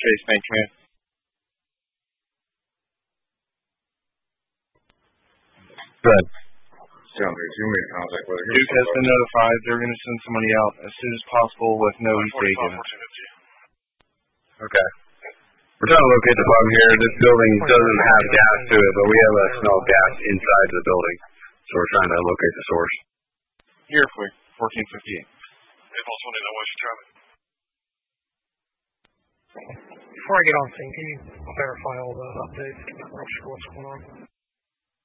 Chase Bank Command. Good. Sounds like you made contact with her. Duke has been notified. They're going to send somebody out as soon as possible with no ETA given. Okay. We're trying to locate the bug here. This building doesn't have gas to it, but we have a smell of gas inside the building. So we're trying to locate the source. Here for you, 1458. April 29, what's your time? Before I get on scene, can you clarify all the updates? What's going on?